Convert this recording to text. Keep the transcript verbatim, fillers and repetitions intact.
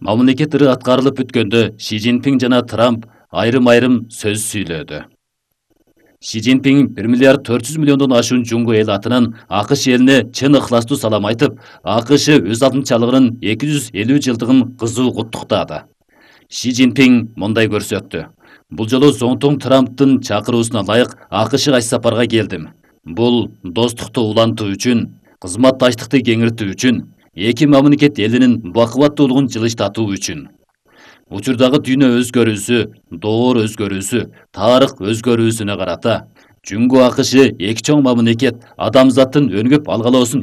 мамлекет ыры аткарылып бүткөндө Ши Цзиньпин жана Трамп айрым-айрым сөз сүйлөдү. Ши Цзиньпин bir миллиард төрт жүз миллиондон ашуун жуңго эл атынан АКШ элине чын ыхластуу салам айтып, АКШ өз алтынчалыгынын эки жүз элүү жылдыгын кызуу куттуктады. Ши Цзиньпин мындай көрсөттү. Бул жолу Зоңтоң Трамптын чакыруусуна ылайык АКШга аш сапарга келдим. Бул достукту улантуу үчүн, кызматташтыкты кеңиртүү үчүн, эки мамлекет элинин бакубаттуулугун жылыштатуу үчүн. Учурдагы дүйнө өзгөрүүсү, доор өзгөрүүсү, тарых өзгөрүүсүнө карата Жуңго АКШ эки чоң мамлекет адамзаттын өнүгүп алгалоосун